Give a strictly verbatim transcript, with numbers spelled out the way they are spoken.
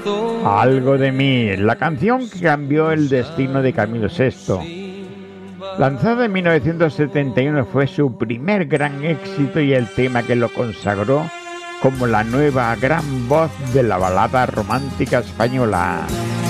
Algo de mí, la canción que cambió el destino de Camilo Sesto. Lanzado en mil novecientos setenta y uno, fue su primer gran éxito y el tema que lo consagró como la nueva gran voz de la balada romántica española.